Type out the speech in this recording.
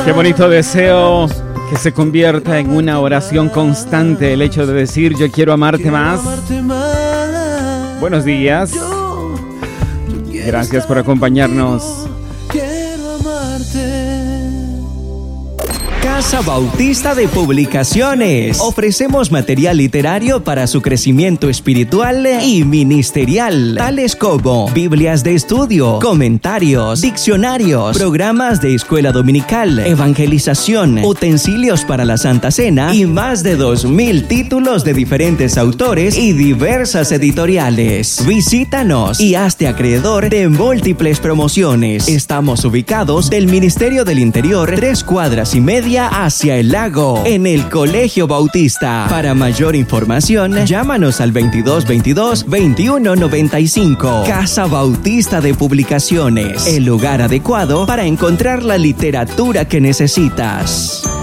Qué bonito deseo que se convierta en una oración constante el hecho de decir yo quiero amarte más. Buenos días. Gracias por acompañarnos. Casa Bautista de Publicaciones. Ofrecemos material literario para su crecimiento espiritual y ministerial, tales como Biblias de estudio, comentarios, diccionarios, programas de escuela dominical, evangelización, utensilios para la Santa Cena y más de 2,000 títulos de diferentes autores y diversas editoriales. Visítanos y hazte acreedor de múltiples promociones. Estamos ubicados del Ministerio del Interior, 3 cuadras y media hacia el lago, en el Colegio Bautista. Para mayor información, llámanos al 2222-2195. Casa Bautista de Publicaciones, el lugar adecuado para encontrar la literatura que necesitas.